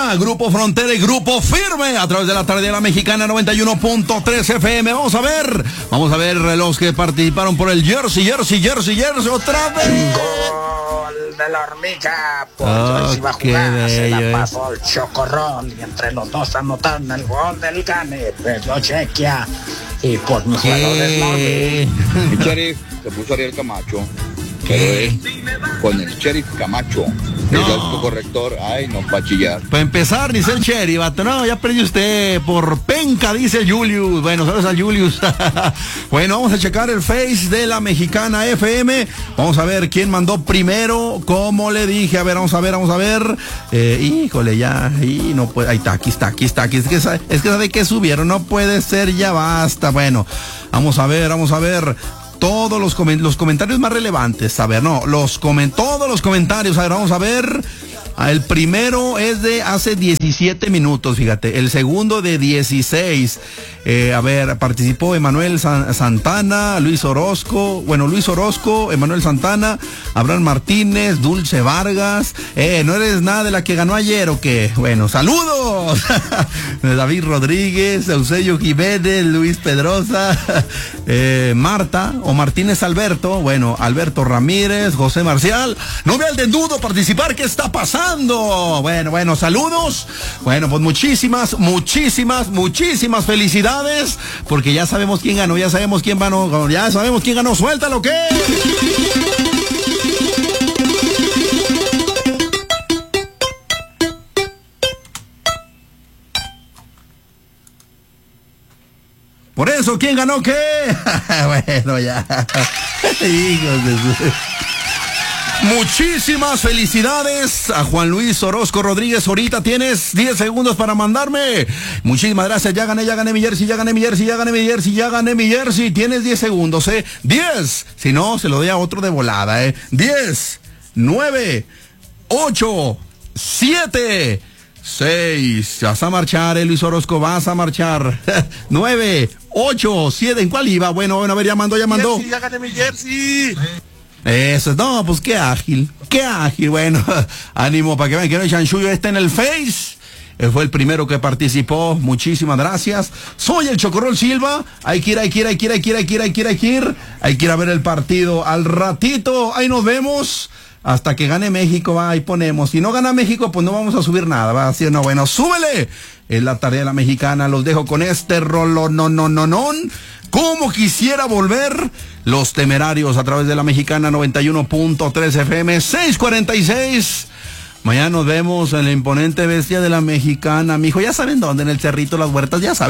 Frontera, Grupo Frontera y Grupo Firme a través de la tarde de la Mexicana 91.3 FM. Vamos a ver los que participaron por el Jersey otra vez. Gol de la hormiga. Pues hoy sí va a jugar, se la pasó el chocorrol y entre los dos anotaron el gol del Gane. Perdió Chequia y por mis jugadores Mi sheriff se puso Ariel Camacho. ¿Qué? Con el sheriff Camacho. No. El autocorrector, ay, no, pa' chillar. Para empezar, dice el sheriff, vato, no, ya perdió usted por penca, dice el Julius. Bueno, saludos al Julius. Bueno, vamos a checar el Face de la Mexicana FM. Vamos a ver quién mandó primero, como le dije. A ver, vamos a ver. Híjole, ya, y no puede, ahí está, aquí está. Es que sabe que subieron, no puede ser, ya basta. Bueno, vamos a ver. Todos los comentarios más relevantes, a ver, no, todos los comentarios, a ver, vamos a ver. El primero es de hace 17 minutos, fíjate. El segundo de 16. A ver, participó Emanuel Santana, Luis Orozco, Emanuel Santana, Abraham Martínez, Dulce Vargas. ¿No eres nada de la que ganó ayer o qué? Bueno, saludos. David Rodríguez, Eusebio Jiménez, Luis Pedrosa, Marta o Martínez Alberto, bueno, Alberto Ramírez, José Marcial. No vea el desnudo participar, ¿qué está pasando? Bueno, saludos. Bueno, pues muchísimas felicidades, porque ya sabemos quién ganó, ya sabemos quién ganó, suéltalo, ¿qué? Por eso, ¿quién ganó qué? Bueno, ya. Hijos de su... Muchísimas felicidades a Juan Luis Orozco Rodríguez. Ahorita tienes 10 segundos para mandarme. Muchísimas gracias. Ya gané mi jersey. Tienes 10 segundos, 10. Si no, se lo doy a otro de volada, 10, 9, 8, 7, 6. Vas a marchar, Luis Orozco, vas a marchar. 9, 8, 7. ¿En cuál iba? Bueno, a ver, ya mandó. Jersey, ya gané mi jersey. Eso, no, pues qué ágil, bueno, ánimo para que vean que no hay chanchullo, está en el Face, fue el primero que participó, muchísimas gracias, soy el Chocorrol Silva, hay que ir a ver el partido al ratito, ahí nos vemos, hasta que gane México, va, ahí ponemos, si no gana México, pues no vamos a subir nada, va, así no, bueno, súbele, en la tarde de la Mexicana, los dejo con este rolón, como quisiera volver, Los Temerarios a través de la Mexicana 91.3 FM, 6:46. Mañana nos vemos en la imponente bestia de la Mexicana, mijo, ya saben dónde, en el Cerrito Las Huertas, ya saben.